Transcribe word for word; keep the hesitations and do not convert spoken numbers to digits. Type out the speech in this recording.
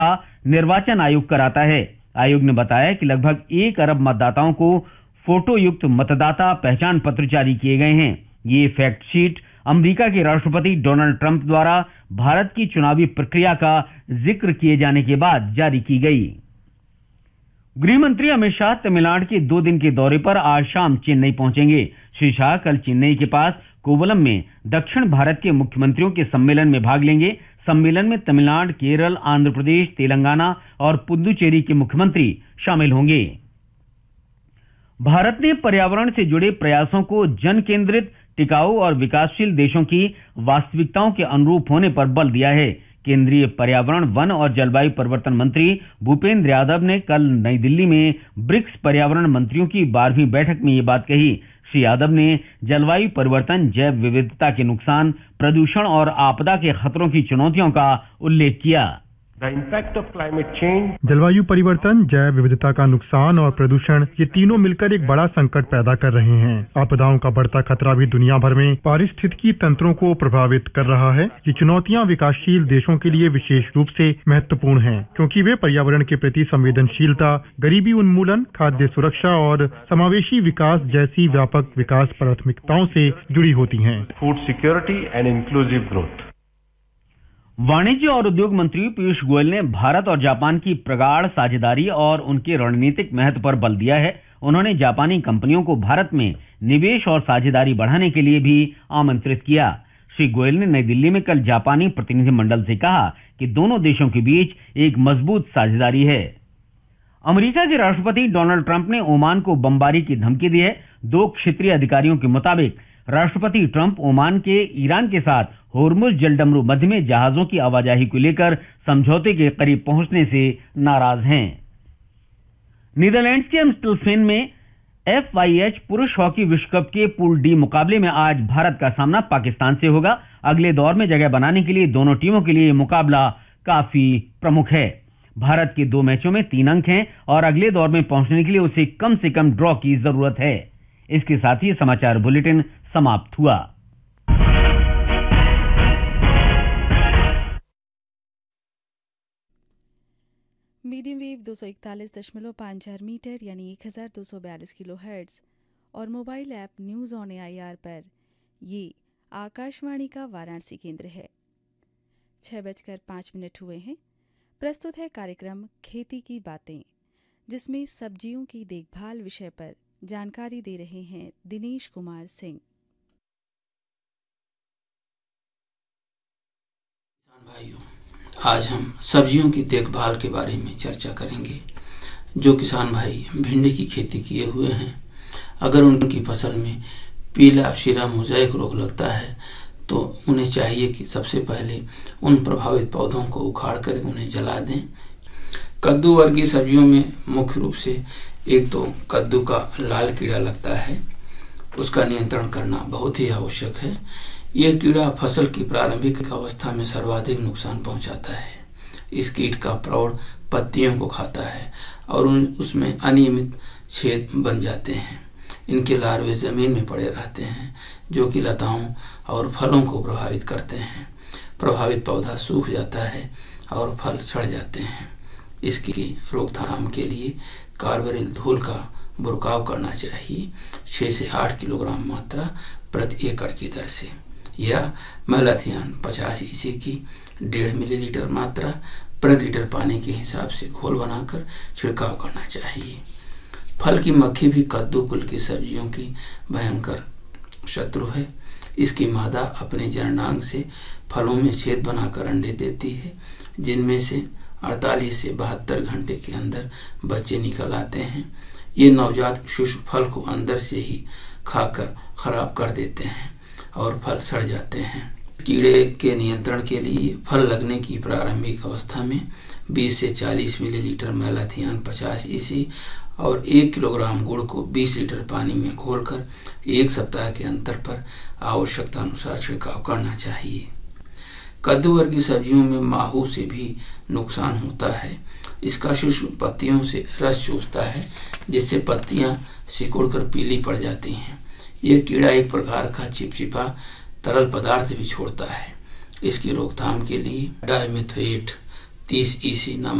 का निर्वाचन आयोग कराता है। आयोग ने बताया कि लगभग एक अरब मतदाताओं को फोटो युक्त मतदाता पहचान पत्र जारी किए गए हैं। ये फैक्ट शीट अमेरिका के राष्ट्रपति डोनाल्ड ट्रंप द्वारा भारत की चुनावी प्रक्रिया का जिक्र किए जाने के बाद जारी की गई। गृह मंत्री अमित शाह तमिलनाडु के दो दिन के दौरे पर आज शाम चेन्नई पहुंचेंगे। श्री शाह कल चेन्नई के पास कोवलम में दक्षिण भारत के मुख्यमंत्रियों के सम्मेलन में भाग लेंगे। सम्मेलन में तमिलनाडु, केरल, आंध्र प्रदेश, तेलंगाना और पुदुचेरी के मुख्यमंत्री शामिल होंगे। भारत ने पर्यावरण से जुड़े प्रयासों को जन केंद्रित, टिकाऊ और विकासशील देशों की वास्तविकताओं के अनुरूप होने पर बल दिया है। केंद्रीय पर्यावरण, वन और जलवायु परिवर्तन मंत्री भूपेंद्र यादव ने कल नई दिल्ली में ब्रिक्स पर्यावरण मंत्रियों की बारहवीं बैठक में ये बात कही। श्री यादव ने जलवायु परिवर्तन, जैव विविधता के नुकसान, प्रदूषण और आपदा के खतरों की चुनौतियों का उल्लेख किया। जलवायु परिवर्तन, जैव विविधता का नुकसान और प्रदूषण, ये तीनों मिलकर एक बड़ा संकट पैदा कर रहे हैं। आपदाओं का बढ़ता खतरा भी दुनिया भर में पारिस्थितिकी तंत्रों को प्रभावित कर रहा है। ये चुनौतियां विकासशील देशों के लिए विशेष रूप से महत्वपूर्ण हैं, क्योंकि वे पर्यावरण के प्रति संवेदनशीलता, गरीबी उन्मूलन, खाद्य सुरक्षा और समावेशी विकास जैसी व्यापक विकास प्राथमिकताओं से जुड़ी होती हैं। Food security and inclusive growth. वाणिज्य और उद्योग मंत्री पीयूष गोयल ने भारत और जापान की प्रगाढ़ साझेदारी और उनके रणनीतिक महत्व पर बल दिया है। उन्होंने जापानी कंपनियों को भारत में निवेश और साझेदारी बढ़ाने के लिए भी आमंत्रित किया। श्री गोयल ने नई दिल्ली में कल जापानी प्रतिनिधिमंडल से कहा कि दोनों देशों के बीच एक मजबूत साझेदारी है। अमेरिका के राष्ट्रपति डोनाल्ड ट्रंप ने ओमान को बमबारी की धमकी दी है। दो क्षेत्रीय अधिकारियों के मुताबिक राष्ट्रपति ट्रंप ओमान के ईरान के साथ होर्मुज जलडमरू मध्य में जहाजों की आवाजाही को लेकर समझौते के करीब पहुंचने से नाराज हैं। नीदरलैंड्स के एम्स्टलवेन में एफ आई एच पुरुष हॉकी विश्व कप के पूल डी मुकाबले में आज भारत का सामना पाकिस्तान से होगा। अगले दौर में जगह बनाने के लिए दोनों टीमों के लिए यह मुकाबला काफी प्रमुख है। भारत के दो मैचों में तीन अंक हैं और अगले दौर में पहुंचने के लिए उसे कम से कम ड्रॉ की जरूरत है। इसके साथ ही समाचार बुलेटिन समाप्त हुआ। मीडियम वेव दो सौ इकतालीस दशमलव पाँच चार मीटर यानी एक हज़ार दो सौ बयालीस किलो हर्ट्ज और mobile app news on A I R पर ये आकाशवाणी का वाराणसी केंद्र है। छः बजकर पाँच मिनट हुए हैं। प्रस्तुत है कार्यक्रम खेती की बातें, जिसमें सब्जियों की देखभाल विषय पर जानकारी दे रहे हैं दिनेश कुमार सिंह। भाइयों, आज हम सब्जियों की देखभाल के बारे में चर्चा करेंगे। जो किसान भाई भिंडी की खेती किए हुए हैं, अगर उनकी फसल में पीला शीरा मोज़ेक रोग लगता है तो उन्हें चाहिए कि सबसे पहले उन प्रभावित पौधों को उखाड़ कर उन्हें जला दें। कद्दू वर्गीय सब्जियों में मुख्य रूप से एक तो कद्दू का लाल कीड़ा लगता है, उसका नियंत्रण करना बहुत ही आवश्यक है। यह कीड़ा फसल की प्रारंभिक अवस्था में सर्वाधिक नुकसान पहुंचाता है। इस कीट का प्रौढ़ पत्तियों को खाता है और उन उसमें अनियमित छेद बन जाते हैं। इनके लार्वे जमीन में पड़े रहते हैं, जो कि लताओं और फलों को प्रभावित करते हैं। प्रभावित पौधा सूख जाता है और फल सड़ जाते हैं। इसकी रोकथाम के लिए कार्बोरिल धूल का बुरकाव करना चाहिए, छह से आठ किलोग्राम मात्रा प्रति एकड़ की दर से, या मैलाथियान पचास ईसी की डेढ़ मिलीलीटर मात्रा प्रति लीटर पानी के हिसाब से घोल बनाकर छिड़काव करना चाहिए। फल की मक्खी भी कद्दू कुल की सब्जियों की भयंकर शत्रु है। इसकी मादा अपने जननांग से फलों में छेद बनाकर अंडे देती है, जिनमें से अड़तालीस से बहत्तर घंटे के अंदर बच्चे निकल आते हैं। ये नवजात शिशु फल को अंदर से ही खाकर खराब कर देते हैं और फल सड़ जाते हैं। कीड़े के नियंत्रण के लिए फल लगने की प्रारंभिक अवस्था में बीस से चालीस मिलीलीटर मैलाथियान पचास ईसी और एक किलोग्राम गुड़ को बीस लीटर पानी में घोलकर एक सप्ताह के अंतर पर आवश्यकता अनुसार छिड़काव करना चाहिए। कद्दू वर्गीय सब्जियों में माहू से भी नुकसान होता है। इसका शिशु पत्तियों से रस चूसता है, जिससे पत्तियां सिकुड़कर पीली पड़ जाती हैं। यह कीड़ा एक प्रकार का चिपचिपा तरल पदार्थ भी छोड़ता है। इसकी रोकथाम के लिए डाइमेथोएट तीस ईसी नामक